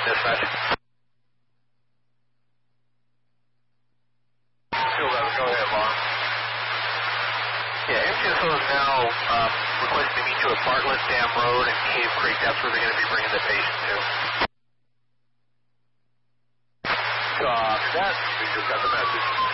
dispatch. Field 11, go ahead, Lon. Yeah, MTSO is now requesting to meet you at Bartlett Dam Road and Cave Creek. That's where they're going to be bringing the patient to. Copy that. We just got the message.